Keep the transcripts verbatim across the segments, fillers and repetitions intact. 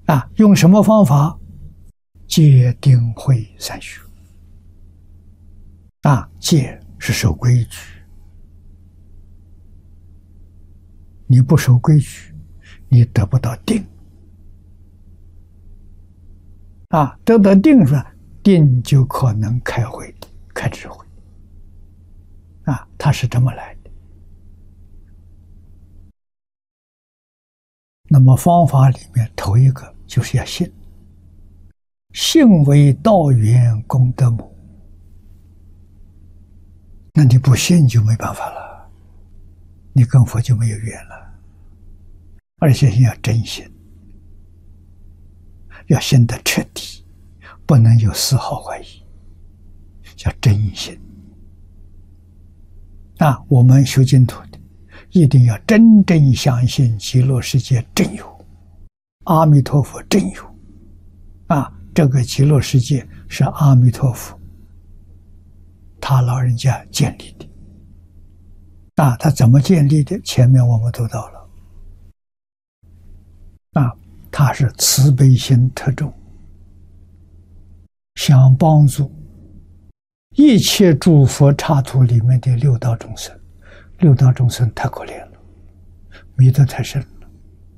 啊，用什么方法？戒定慧三学。啊，戒是守规矩，你不守规矩，你得不到定。啊，得到定是吧？定就可能开慧、开智慧。啊，它是这么来的。那么方法里面头一个就是要信，信为道源功德母。那你不信就没办法了，你跟佛就没有缘了。而且要真心，要信得彻底，不能有丝毫怀疑，叫真心。啊，我们修净土的一定要真正相信极乐世界真有，阿弥陀佛真有。啊，这个极乐世界是阿弥陀佛他老人家建立的。啊，他怎么建立的？前面我们读到了。啊，他是慈悲心特重，想帮助一切诸佛刹土里面的六道众生。六道众生太可怜了，迷得太深了。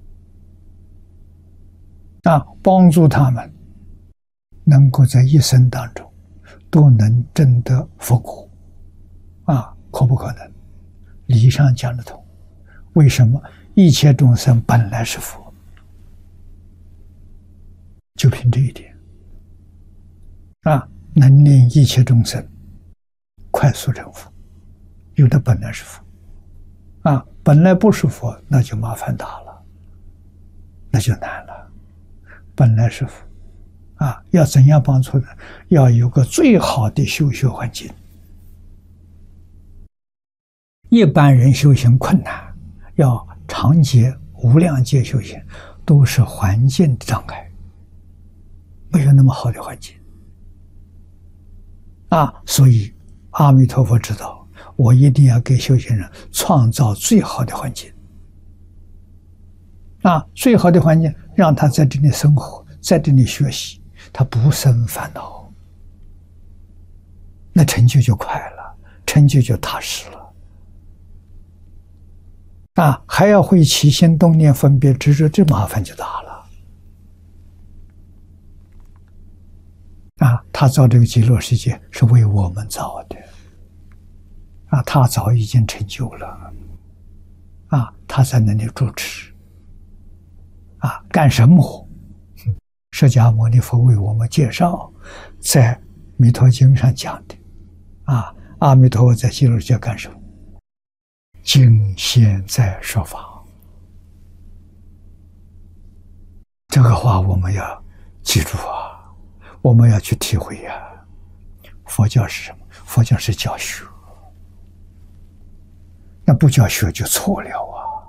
啊，帮助他们能够在一生当中都能证得佛果。啊，可不可能？理上讲得通。为什么？一切众生本来是佛，就凭这一点。啊，能令一切众生快速成佛，有的本来是佛。啊，本来不是佛，那就麻烦大了，那就难了。本来是佛，啊，要怎样帮助呢？要有个最好的修学环境。一般人修行困难，要长劫、无量劫修行，都是环境的障碍，没有那么好的环境。啊，所以阿弥陀佛知道，我一定要给修行人创造最好的环境。啊，最好的环境让他在这里生活，在这里学习，他不生烦恼，那成就就快了，成就就踏实了。啊，还要会起心动念、分别执着，这麻烦就大了。啊，他造这个极乐世界是为我们造的。啊，他早已经成就了。啊，他在那里主持。啊，干什么？释迦牟尼佛为我们介绍，在《弥陀经》上讲的。啊，阿弥陀佛在极乐世界干什么？今现在说法。这个话我们要记住啊，我们要去体会啊。佛教是什么？佛教是教学，那不教学就错了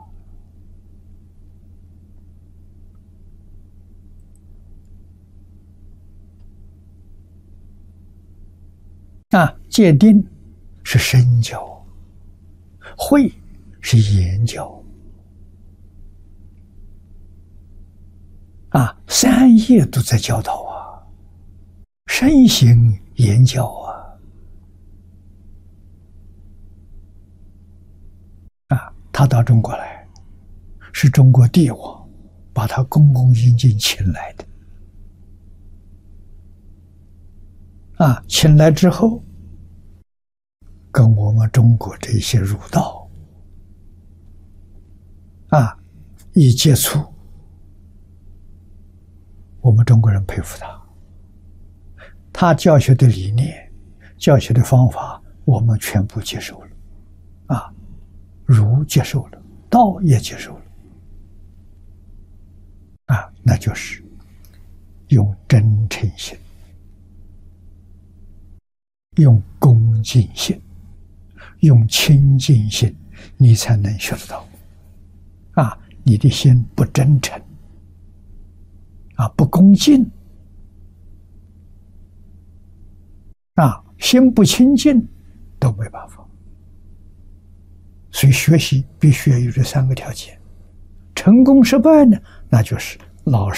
啊！啊，戒定是身教，慧是言教。啊，三业都在教导啊，身行言教啊。啊，他到中国来，是中国帝王把他恭恭敬敬请来的。啊，请来之后，跟我们中国这些儒道啊一接触，我们中国人佩服他。他教学的理念、教学的方法，我们全部接受了。啊，儒接受了，道也接受了。啊，那就是用真诚心，用恭敬心，用清净心，你才能学得到。啊，你的心不真诚，啊，不恭敬，啊，心不清净，都没办法。所以学习必须要有这三个条件。成功失败呢，那就是老